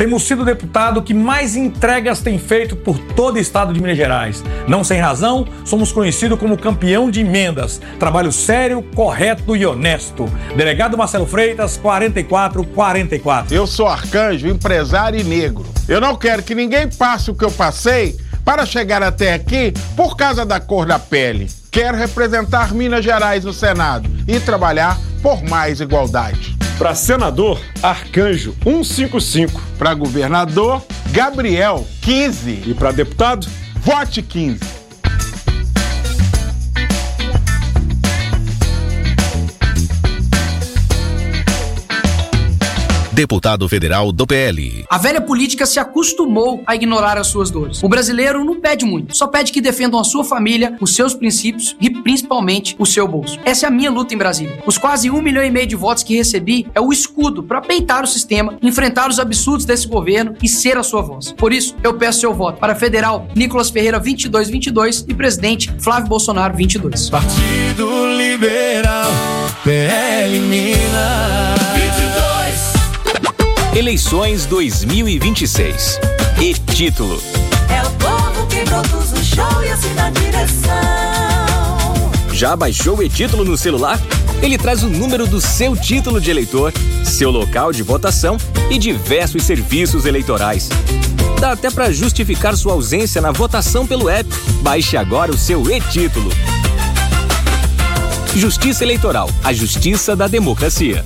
Temos sido o deputado que mais entregas tem feito por todo o estado de Minas Gerais. Não sem razão, somos conhecidos como campeão de emendas. Trabalho sério, correto e honesto. Delegado Marcelo Freitas, 4444. Eu sou Arcanjo, empresário e negro. Eu não quero que ninguém passe o que eu passei para chegar até aqui por causa da cor da pele. Quero representar Minas Gerais no Senado e trabalhar por mais igualdade. Para senador, Arcanjo 155. Para governador, Gabriel 15. E para deputado, vote 15. Deputado federal do PL. A velha política se acostumou a ignorar as suas dores. O brasileiro não pede muito, só pede que defendam a sua família, os seus princípios e principalmente o seu bolso. Essa é a minha luta em Brasília. Os quase 1,5 milhão de votos que recebi é o escudo para peitar o sistema, enfrentar os absurdos desse governo e ser a sua voz. Por isso, eu peço seu voto para federal Nicolas Ferreira 2222 e presidente Flávio Bolsonaro 22. Partido Liberal, PL Minas. Eleições 2026. E título: é o povo que produz o show e assim dá direção. Já baixou o e-título no celular? Ele traz o número do seu título de eleitor, seu local de votação e diversos serviços eleitorais. Dá até para justificar sua ausência na votação pelo app. Baixe agora o seu e-título. Justiça Eleitoral, a justiça da democracia.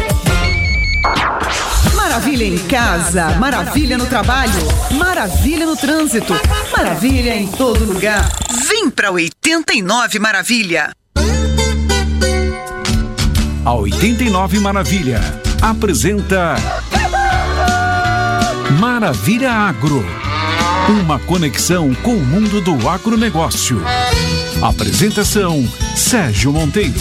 Maravilha em casa, maravilha no trabalho, maravilha no trânsito, maravilha em todo lugar. Vem pra 89 Maravilha. A 89 Maravilha apresenta Maravilha Agro. Uma conexão com o mundo do agronegócio. Apresentação: Sérgio Monteiro.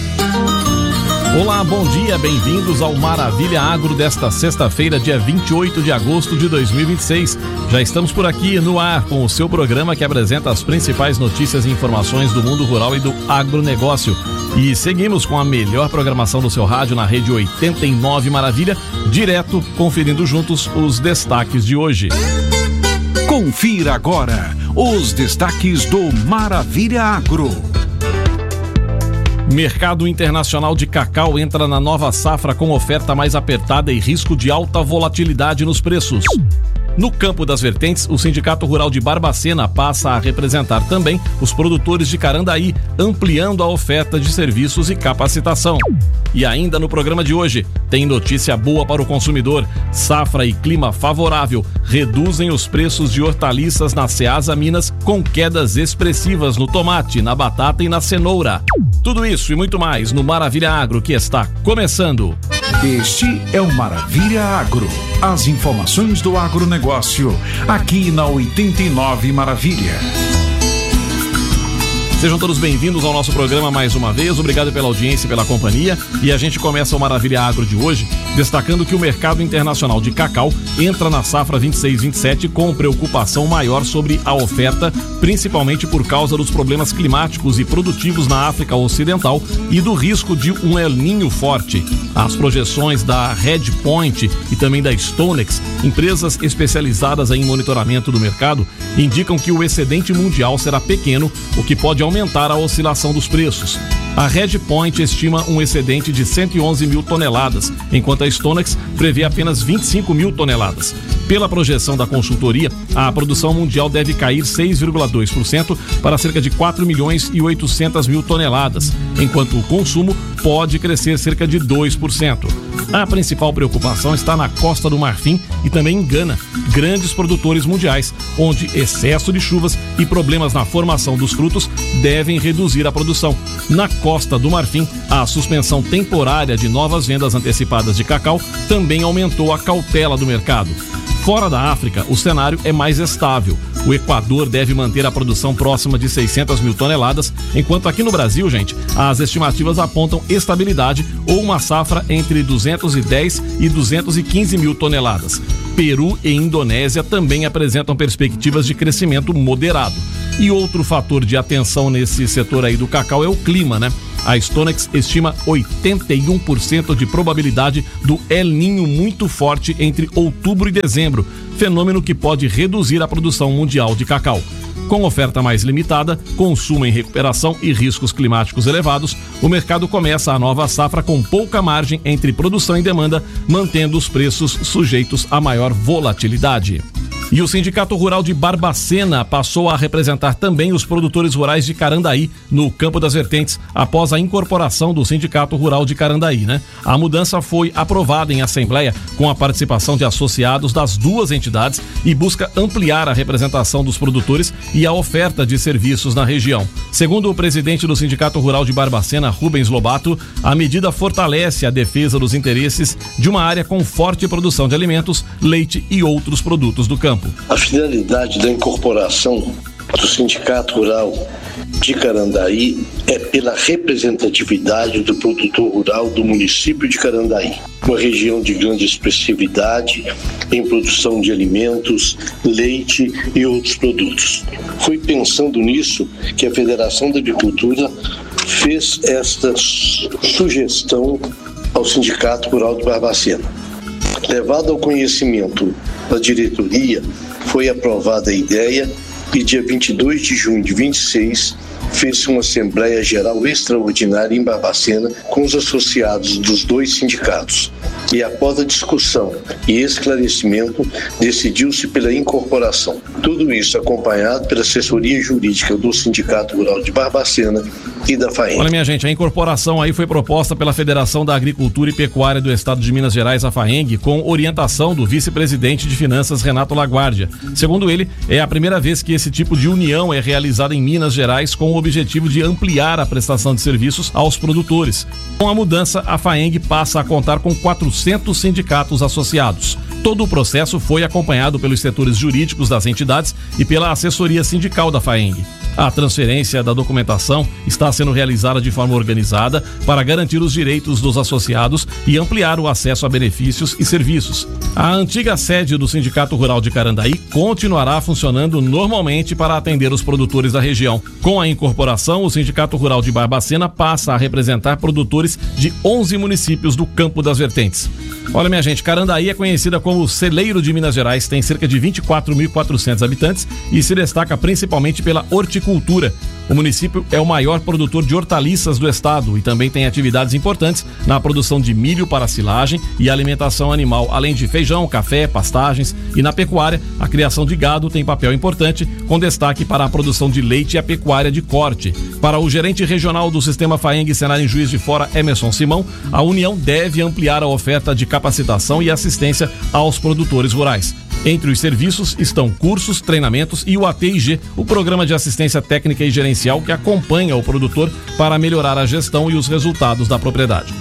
Olá, bom dia, bem-vindos ao Maravilha Agro desta sexta-feira, dia 28 de agosto de 2026. Já estamos por aqui no ar com o seu programa que apresenta as principais notícias e informações do mundo rural e do agronegócio. E seguimos com a melhor programação do seu rádio na rede 89 Maravilha, direto conferindo juntos os destaques de hoje. Confira agora os destaques do Maravilha Agro. Mercado internacional de cacau entra na nova safra com oferta mais apertada e risco de alta volatilidade nos preços. No campo das vertentes, o Sindicato Rural de Barbacena passa a representar também os produtores de Carandaí, ampliando a oferta de serviços e capacitação. E ainda no programa de hoje, tem notícia boa para o consumidor. Safra e clima favorável reduzem os preços de hortaliças na Ceasa Minas, com quedas expressivas no tomate, na batata e na cenoura. Tudo isso e muito mais no Maravilha Agro, que está começando. Este é o Maravilha Agro. As informações do agronegócio, aqui na 89 Maravilha. Sejam todos bem-vindos ao nosso programa mais uma vez. Obrigado pela audiência e pela companhia. E a gente começa o Maravilha Agro de hoje destacando que o mercado internacional de cacau entra na safra 26-27 com preocupação maior sobre a oferta, principalmente por causa dos problemas climáticos e produtivos na África Ocidental e do risco de um El Niño forte. As projeções da Redpoint e também da Stonex, empresas especializadas em monitoramento do mercado, indicam que o excedente mundial será pequeno, o que pode aumentar a oscilação dos preços. A Redpoint estima um excedente de 111 mil toneladas, enquanto a Stonex prevê apenas 25 mil toneladas. Pela projeção da consultoria, a produção mundial deve cair 6,2% para cerca de 4 milhões e 800 mil toneladas, enquanto o consumo pode crescer cerca de 2%. A principal preocupação está na Costa do Marfim e também em Gana, grandes produtores mundiais, onde excesso de chuvas e problemas na formação dos frutos devem reduzir a produção. Na Costa do Marfim, a suspensão temporária de novas vendas antecipadas de cacau também aumentou a cautela do mercado. Fora da África, o cenário é mais estável. O Equador deve manter a produção próxima de 600 mil toneladas, enquanto aqui no Brasil, gente, as estimativas apontam estabilidade ou uma safra entre 210 e 215 mil toneladas. Peru e Indonésia também apresentam perspectivas de crescimento moderado. E outro fator de atenção nesse setor aí do cacau é o clima, né? A Stonex estima 81% de probabilidade do El Niño muito forte entre outubro e dezembro, fenômeno que pode reduzir a produção mundial de cacau. Com oferta mais limitada, consumo em recuperação e riscos climáticos elevados, o mercado começa a nova safra com pouca margem entre produção e demanda, mantendo os preços sujeitos a maior volatilidade. E o Sindicato Rural de Barbacena passou a representar também os produtores rurais de Carandaí no Campo das Vertentes, após a incorporação do Sindicato Rural de Carandaí, né? A mudança foi aprovada em assembleia com a participação de associados das duas entidades e busca ampliar a representação dos produtores e a oferta de serviços na região. Segundo o presidente do Sindicato Rural de Barbacena, Rubens Lobato, a medida fortalece a defesa dos interesses de uma área com forte produção de alimentos, leite e outros produtos do campo. A finalidade da incorporação do Sindicato Rural de Carandaí é pela representatividade do produtor rural do município de Carandaí, uma região de grande expressividade em produção de alimentos, leite e outros produtos. Foi pensando nisso que a Federação da Agricultura fez esta sugestão ao Sindicato Rural de Barbacena. Levado ao conhecimento da diretoria, foi aprovada a ideia e dia 22 de junho de 26 fez-se uma Assembleia Geral Extraordinária em Barbacena com os associados dos dois sindicatos. E após a discussão e esclarecimento, decidiu-se pela incorporação. Tudo isso acompanhado pela assessoria jurídica do Sindicato Rural de Barbacena e da FAENG. Olha, minha gente, a incorporação aí foi proposta pela Federação da Agricultura e Pecuária do Estado de Minas Gerais, a FAENG, com orientação do vice-presidente de Finanças, Renato Laguardia. Segundo ele, é a primeira vez que esse tipo de união é realizada em Minas Gerais com o objetivo de ampliar a prestação de serviços aos produtores. Com a mudança, a FAENG passa a contar com 400 sindicatos associados. Todo o processo foi acompanhado pelos setores jurídicos das entidades e pela assessoria sindical da FAENG. A transferência da documentação está sendo realizada de forma organizada para garantir os direitos dos associados e ampliar o acesso a benefícios e serviços. A antiga sede do Sindicato Rural de Carandaí continuará funcionando normalmente para atender os produtores da região. Com a incorporação, o Sindicato Rural de Barbacena passa a representar produtores de 11 municípios do Campo das Vertentes. Olha, minha gente, Carandaí é conhecida como celeiro de Minas Gerais, tem cerca de 24.400 habitantes e se destaca principalmente pela horticultura. O município é o maior produtor de hortaliças do estado e também tem atividades importantes na produção de milho para silagem e alimentação animal, além de feijão, café, pastagens, e na pecuária, a criação de gado tem papel importante, com destaque para a produção de leite e a pecuária de corte. Para o gerente regional do Sistema FAENG Senar em Juiz de Fora, Emerson Simão, a União deve ampliar a oferta de capacitação e assistência aos produtores rurais. Entre os serviços estão cursos, treinamentos e o ATIG, o Programa de Assistência Técnica e Gerencial, que acompanha o produtor para melhorar a gestão e os resultados da propriedade.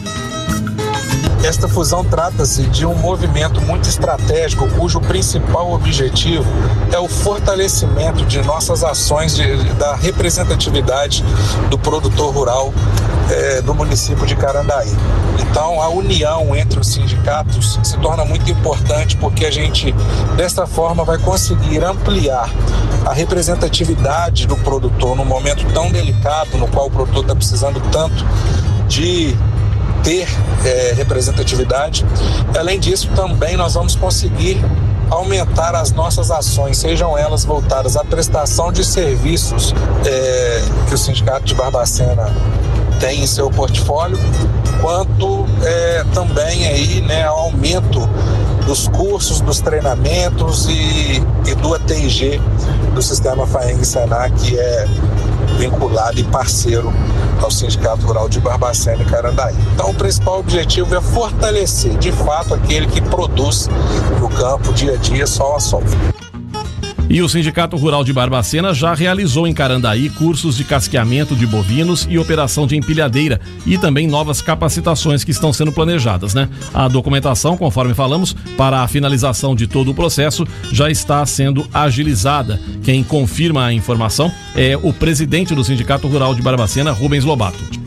Esta fusão trata-se de um movimento muito estratégico, cujo principal objetivo é o fortalecimento de nossas ações da representatividade do produtor rural do município de Carandaí. Então, a união entre os sindicatos se torna muito importante porque a gente, dessa forma, vai conseguir ampliar a representatividade do produtor num momento tão delicado, no qual o produtor está precisando tanto de ter representatividade. Além disso, também nós vamos conseguir aumentar as nossas ações, sejam elas voltadas à prestação de serviços que o Sindicato de Barbacena tem em seu portfólio, quanto também aí, ao aumento dos cursos, dos treinamentos e do ATIG do Sistema FAENG Senar, que é vinculado e parceiro ao Sindicato Rural de Barbacena e Carandaí. Então, o principal objetivo é fortalecer, de fato, aquele que produz no campo dia a dia, sol a sol. E o Sindicato Rural de Barbacena já realizou em Carandaí cursos de casqueamento de bovinos e operação de empilhadeira e também novas capacitações que estão sendo planejadas, né? A documentação, conforme falamos, para a finalização de todo o processo já está sendo agilizada. Quem confirma a informação é o presidente do Sindicato Rural de Barbacena, Rubens Lobato.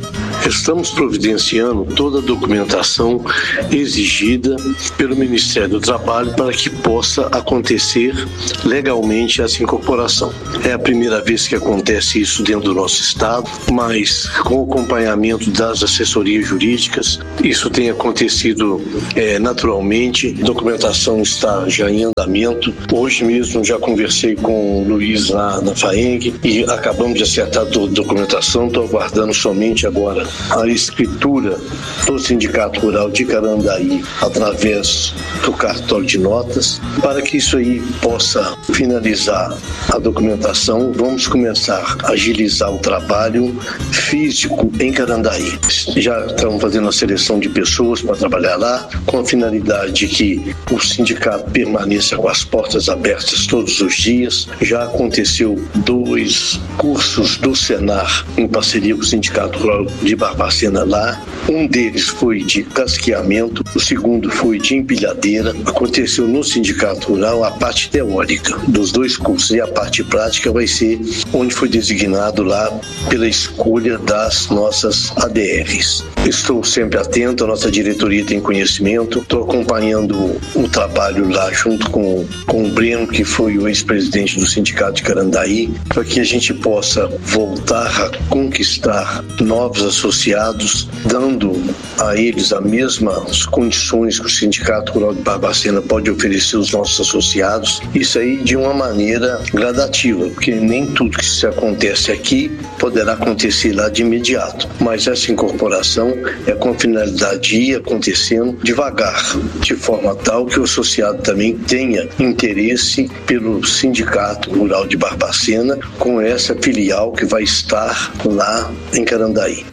estamos providenciando toda a documentação exigida pelo Ministério do Trabalho para que possa acontecer legalmente essa incorporação. É a primeira vez que acontece isso dentro do nosso estado, mas com o acompanhamento das assessorias jurídicas, isso tem acontecido naturalmente. A documentação está já em andamento. Hoje mesmo já conversei com o Luiz lá na FAENG e acabamos de acertar toda a documentação. Estou aguardando somente agora a escritura do Sindicato Rural de Carandaí através do cartório de notas. Para que isso aí possa finalizar a documentação, vamos começar a agilizar o trabalho físico em Carandaí. Já estamos fazendo a seleção de pessoas para trabalhar lá, com a finalidade de que o sindicato permaneça com as portas abertas todos os dias. Já aconteceu 2 cursos do Senar em parceria com o Sindicato Rural de Barbacena lá. Um deles foi de casqueamento, o segundo foi de empilhadeira. Aconteceu no Sindicato Rural a parte teórica dos 2 cursos e a parte prática vai ser onde foi designado lá pela escolha das nossas ADRs. Estou sempre atento, a nossa diretoria tem conhecimento, estou acompanhando o trabalho lá junto com o Breno, que foi o ex-presidente do Sindicato de Carandaí, para que a gente possa voltar a conquistar novos associados, dando a eles as mesmas condições que o Sindicato Rural de Barbacena pode oferecer aos nossos associados. Isso aí de uma maneira gradativa, porque nem tudo que se acontece aqui poderá acontecer lá de imediato, mas essa incorporação é com a finalidade de ir acontecendo devagar, de forma tal que o associado também tenha interesse pelo Sindicato Rural de Barbacena com essa filial que vai estar lá em Carandaí.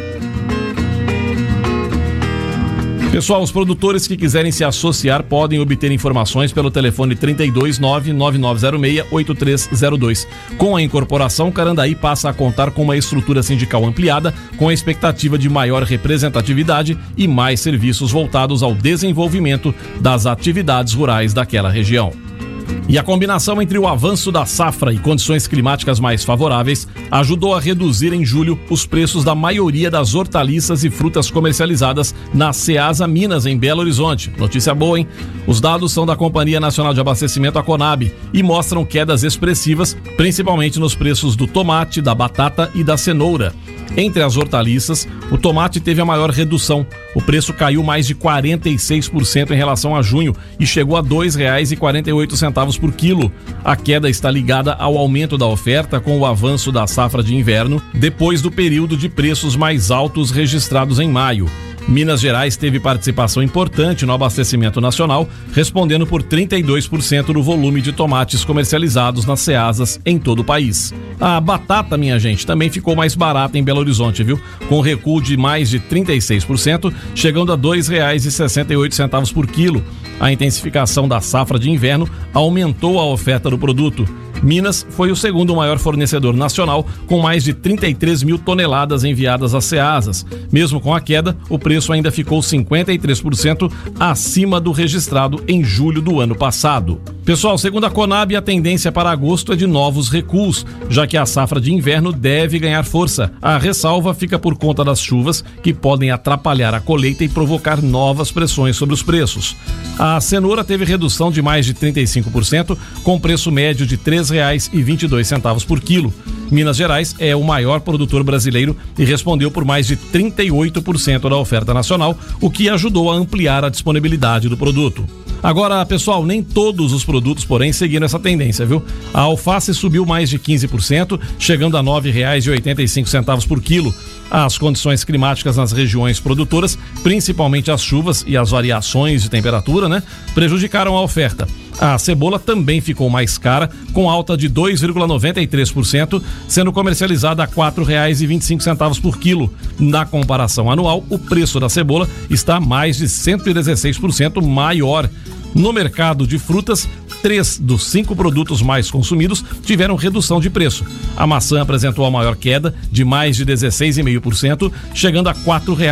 Pessoal, os produtores que quiserem se associar podem obter informações pelo telefone 329-9906-8302. Com a incorporação, Carandaí passa a contar com uma estrutura sindical ampliada, com a expectativa de maior representatividade e mais serviços voltados ao desenvolvimento das atividades rurais daquela região. E a combinação entre o avanço da safra e condições climáticas mais favoráveis ajudou a reduzir em julho os preços da maioria das hortaliças e frutas comercializadas na Ceasa Minas, em Belo Horizonte. Notícia boa, hein? Os dados são da Companhia Nacional de Abastecimento, a Conab, e mostram quedas expressivas, principalmente nos preços do tomate, da batata e da cenoura. Entre as hortaliças, o tomate teve a maior redução. O preço caiu mais de 46% em relação a junho e chegou a R$ 2,48 por quilo. A queda está ligada ao aumento da oferta com o avanço da safra de inverno, depois do período de preços mais altos registrados em maio. Minas Gerais teve participação importante no abastecimento nacional, respondendo por 32% do volume de tomates comercializados nas ceasas em todo o país. A batata, minha gente, também ficou mais barata em Belo Horizonte, viu? Com recuo de mais de 36%, chegando a R$ 2,68 por quilo. A intensificação da safra de inverno aumentou a oferta do produto. Minas foi o segundo maior fornecedor nacional, com mais de 33 mil toneladas enviadas às ceasas. Mesmo com a queda, o preço ainda ficou 53% acima do registrado em julho do ano passado. Pessoal, segundo a Conab, a tendência para agosto é de novos recuos, já que a safra de inverno deve ganhar força. A ressalva fica por conta das chuvas, que podem atrapalhar a colheita e provocar novas pressões sobre os preços. A cenoura teve redução de mais de 35%, com preço médio de R$ 3,22 por quilo. Minas Gerais é o maior produtor brasileiro e respondeu por mais de 38% da oferta nacional, o que ajudou a ampliar a disponibilidade do produto. Agora, pessoal, nem todos os produtos, porém, seguiram essa tendência, viu? A alface subiu mais de 15%, chegando a R$ 9,85 por quilo. As condições climáticas nas regiões produtoras, principalmente as chuvas e as variações de temperatura, prejudicaram a oferta. A cebola também ficou mais cara, com alta de 2,93%, sendo comercializada a R$ 4,25 por quilo. Na comparação anual, o preço da cebola está mais de 116% maior. No mercado de frutas, 3 dos 5 produtos mais consumidos tiveram redução de preço. A maçã apresentou a maior queda, de mais de 16,5%, chegando a R$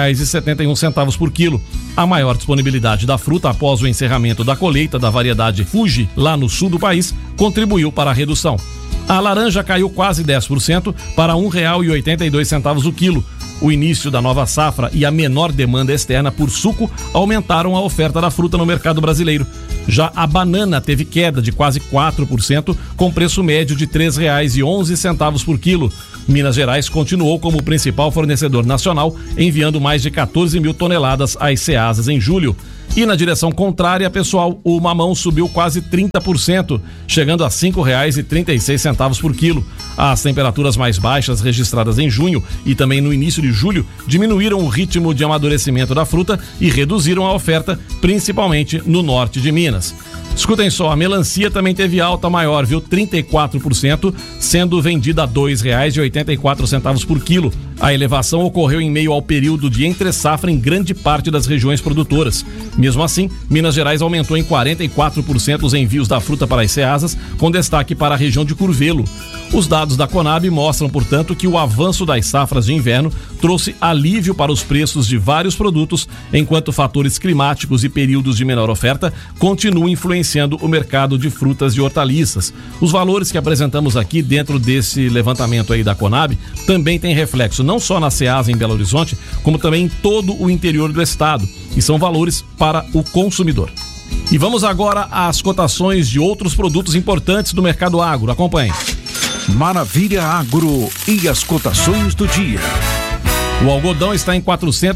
4,71 por quilo. A maior disponibilidade da fruta após o encerramento da colheita da variedade Fuji, lá no sul do país, contribuiu para a redução. A laranja caiu quase 10% para R$ 1,82 o quilo. O início da nova safra e a menor demanda externa por suco aumentaram a oferta da fruta no mercado brasileiro. Já a banana teve queda de quase 4%, com preço médio de R$ 3,11 por quilo. Minas Gerais continuou como o principal fornecedor nacional, enviando mais de 14 mil toneladas às Ceasas em julho. E na direção contrária, pessoal, o mamão subiu quase 30%, chegando a R$ 5,36 por quilo. As temperaturas mais baixas registradas em junho e também no início de julho diminuíram o ritmo de amadurecimento da fruta e reduziram a oferta, principalmente no norte de Minas. Escutem só, a melancia também teve alta maior, viu? 34%, sendo vendida a R$ 2,84 por quilo. A elevação ocorreu em meio ao período de entre-safra em grande parte das regiões produtoras. Mesmo assim, Minas Gerais aumentou em 44% os envios da fruta para as Ceasas, com destaque para a região de Curvelo. Os dados da Conab mostram, portanto, que o avanço das safras de inverno trouxe alívio para os preços de vários produtos, enquanto fatores climáticos e períodos de menor oferta continuam influenciando o mercado de frutas e hortaliças. Os valores que apresentamos aqui dentro desse levantamento aí da Conab também têm reflexo não só na Ceasa em Belo Horizonte, como também em todo o interior do estado, e são valores para o consumidor. E vamos agora às cotações de outros produtos importantes do mercado agro. Acompanhe. Maravilha Agro e as cotações do dia. O algodão está em R$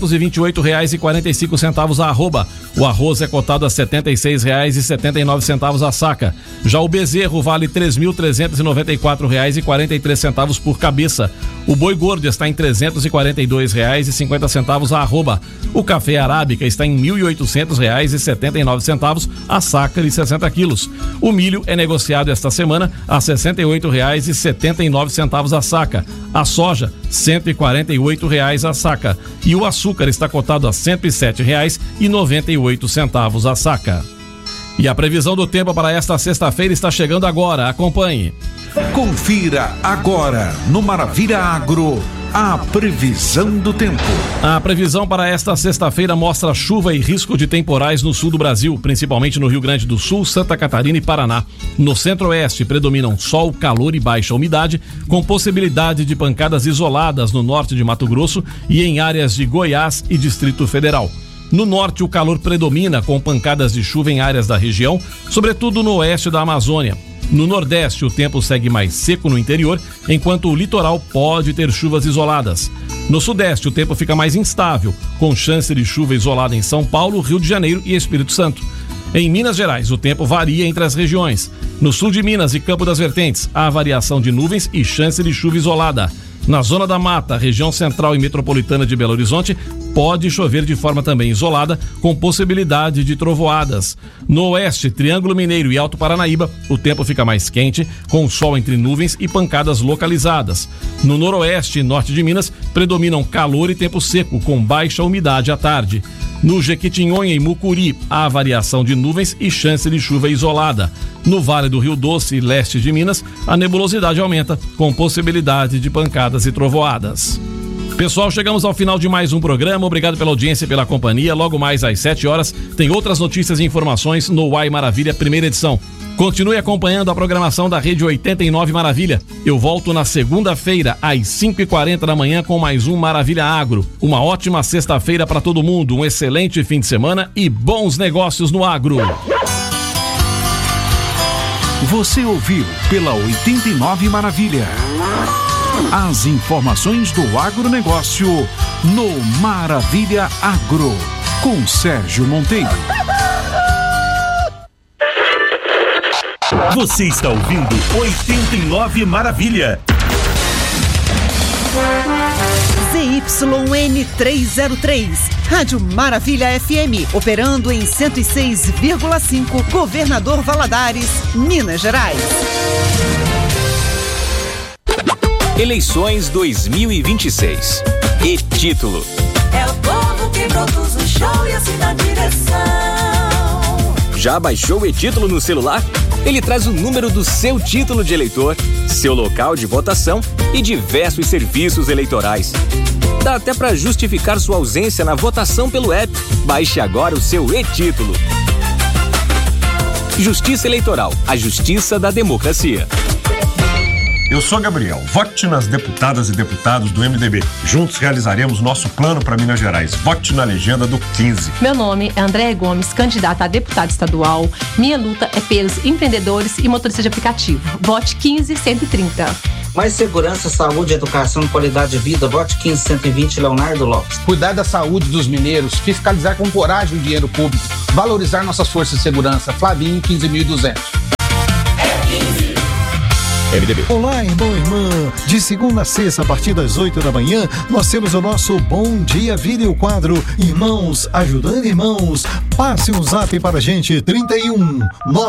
428,45 a arroba. O arroz é cotado a R$ 76,79 a saca. Já o bezerro vale R$ 3.394,43 por cabeça. O boi gordo está em R$ 342,50 a arroba. O café arábica está em R$ 1.800,79 a saca de 60 quilos. O milho é negociado esta semana a R$ 68,79 a saca. A soja, R$ 148,00 a saca. E o açúcar está cotado a R$ 107,98 a saca. E a previsão do tempo para esta sexta-feira está chegando agora. Acompanhe. Confira agora no Maravilha Agro a previsão do tempo. A previsão para esta sexta-feira mostra chuva e risco de temporais no sul do Brasil, principalmente no Rio Grande do Sul, Santa Catarina e Paraná. No centro-oeste predominam sol, calor e baixa umidade, com possibilidade de pancadas isoladas no norte de Mato Grosso e em áreas de Goiás e Distrito Federal. No norte, o calor predomina, com pancadas de chuva em áreas da região, sobretudo no oeste da Amazônia. No nordeste, o tempo segue mais seco no interior, enquanto o litoral pode ter chuvas isoladas. No sudeste, o tempo fica mais instável, com chance de chuva isolada em São Paulo, Rio de Janeiro e Espírito Santo. Em Minas Gerais, o tempo varia entre as regiões. No sul de Minas e Campo das Vertentes, há variação de nuvens e chance de chuva isolada. Na zona da mata, região central e metropolitana de Belo Horizonte, pode chover de forma também isolada, com possibilidade de trovoadas. No oeste, Triângulo Mineiro e Alto Paranaíba, o tempo fica mais quente, com sol entre nuvens e pancadas localizadas. No noroeste e norte de Minas, predominam calor e tempo seco, com baixa umidade à tarde. No Jequitinhonha e Mucuri, há variação de nuvens e chance de chuva isolada. No Vale do Rio Doce e leste de Minas, a nebulosidade aumenta, com possibilidade de pancadas e trovoadas. Pessoal, chegamos ao final de mais um programa. Obrigado pela audiência e pela companhia. Logo mais às 7 horas, tem outras notícias e informações no Uai Maravilha, primeira edição. Continue acompanhando a programação da Rede 89 Maravilha. Eu volto na segunda-feira, às 5h40 da manhã, com mais um Maravilha Agro. Uma ótima sexta-feira para todo mundo, um excelente fim de semana e bons negócios no agro. Você ouviu pela 89 Maravilha as informações do agronegócio no Maravilha Agro, com Sérgio Monteiro. Você está ouvindo 89 Maravilha. ZYN303, Rádio Maravilha FM, operando em 106,5, Governador Valadares, Minas Gerais. Eleições 2026. E título: É o povo que produz o show e assim dá direção. Já baixou o e-título no celular? Ele traz o número do seu título de eleitor, seu local de votação e diversos serviços eleitorais. Dá até para justificar sua ausência na votação pelo app. Baixe agora o seu e-título. Justiça Eleitoral, a justiça da democracia. Eu sou Gabriel. Vote nas deputadas e deputados do MDB. Juntos realizaremos nosso plano para Minas Gerais. Vote na legenda do 15. Meu nome é Andréia Gomes, candidata a deputada estadual. Minha luta é pelos empreendedores e motoristas de aplicativo. Vote 15130. Mais segurança, saúde, educação e qualidade de vida. Vote 15120, Leonardo Lopes. Cuidar da saúde dos mineiros, fiscalizar com coragem o dinheiro público, valorizar nossas forças de segurança. Flavinho, 15.200. MDB. Olá, irmão e irmã. De segunda a sexta, a partir das 8 da manhã, nós temos o nosso Bom Dia Vida e o quadro Irmãos Ajudando Irmãos. Passe um zap para a gente, 31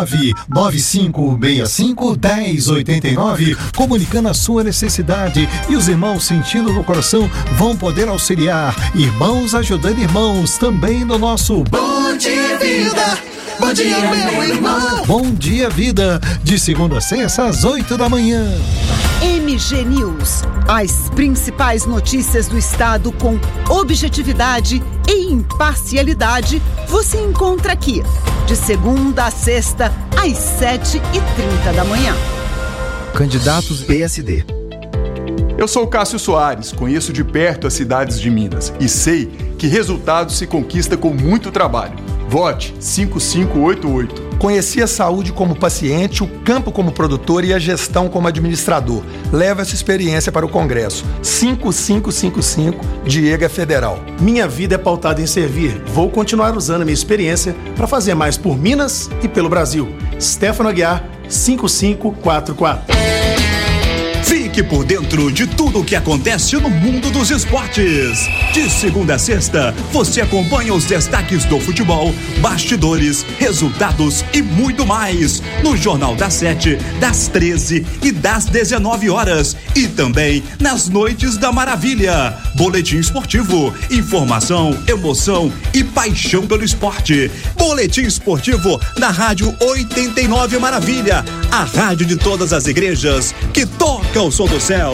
99565 1089, comunicando a sua necessidade, e os irmãos sentindo no coração vão poder auxiliar. Irmãos Ajudando Irmãos, também no nosso Bom Dia Vida. Bom dia, meu irmão. Bom Dia Vida, de segunda a sexta às 8 da manhã. MG News. As principais notícias do estado com objetividade e imparcialidade você encontra aqui, de segunda a sexta às 7h30 da manhã. Candidatos PSD. Eu sou Cássio Soares, conheço de perto as cidades de Minas e sei que resultados se conquista com muito trabalho. Vote 5588. Conheci a saúde como paciente, o campo como produtor e a gestão como administrador. Leve essa experiência para o Congresso. 5555, Diego Federal. Minha vida é pautada em servir. Vou continuar usando a minha experiência para fazer mais por Minas e pelo Brasil. Stefano Aguiar, 5544. Fique por dentro de tudo o que acontece no mundo dos esportes. De segunda a sexta, você acompanha os destaques do futebol, bastidores, resultados e muito mais no Jornal das 7, das 13 e das 19 horas. E também nas Noites da Maravilha. Boletim esportivo, informação, emoção e paixão pelo esporte. Boletim esportivo na Rádio 89 Maravilha, a rádio de todas as igrejas que toca o som do céu.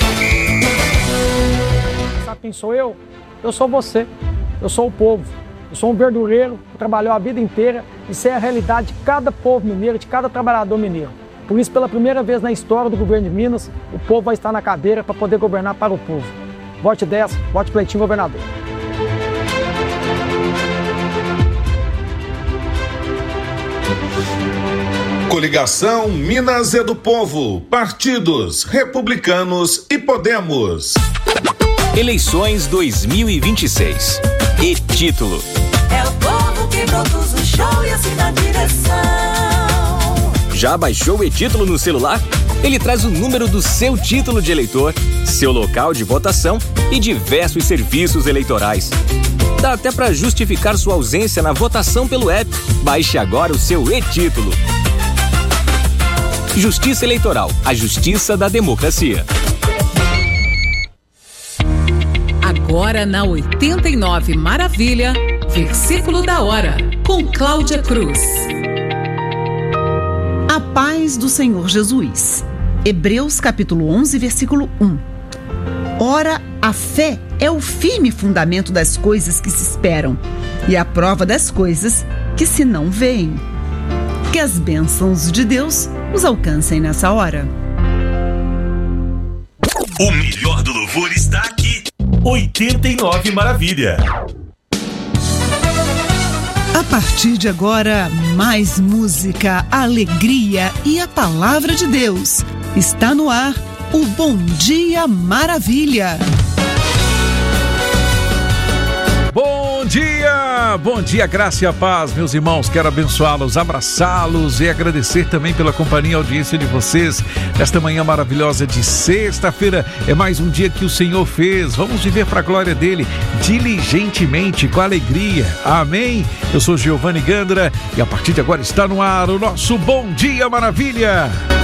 Sabe quem sou eu? Eu sou você. Eu sou o povo. Eu sou um verdureiro que trabalhou a vida inteira e sei a realidade de cada povo mineiro, de cada trabalhador mineiro. Por isso, pela primeira vez na história do governo de Minas, o povo vai estar na cadeira para poder governar para o povo. Vote 10, vote Cleitinho governador. Coligação Minas é do Povo, partidos Republicanos e Podemos. Eleições 2026. E título: É o povo que produz o show e assina a direção. Já baixou o e-título no celular? Ele traz o número do seu título de eleitor, seu local de votação e diversos serviços eleitorais. Dá até para justificar sua ausência na votação pelo app. Baixe agora o seu e-título. Justiça Eleitoral, a justiça da democracia. Agora na 89 Maravilha, versículo da hora, com Cláudia Cruz. A paz do Senhor Jesus. Hebreus capítulo 11, versículo 1. Ora, a fé é o firme fundamento das coisas que se esperam e a prova das coisas que se não veem. Que as bênçãos de Deus nos alcancem nessa hora. O melhor do louvor está aqui. 89 Maravilha. A partir de agora, mais música, alegria e a palavra de Deus. Está no ar o Bom Dia Maravilha. Bom dia, graça e a paz, meus irmãos. Quero abençoá-los, abraçá-los e agradecer também pela companhia e audiência de vocês nesta manhã maravilhosa de sexta-feira. É mais um dia que o Senhor fez. Vamos viver para a glória dele diligentemente, com alegria. Amém? Eu sou Giovanni Gandra e a partir de agora está no ar o nosso Bom Dia Maravilha.